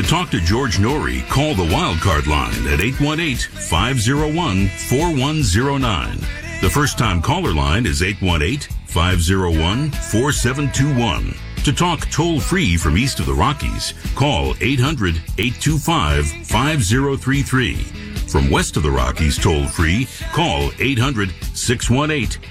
To talk to George Norrie, call the Wildcard line at 818-501-4109. The first-time caller line is 818-501-4721. To talk toll-free from east of the Rockies, call 800-825-5033. From west of the Rockies toll-free, call 800-618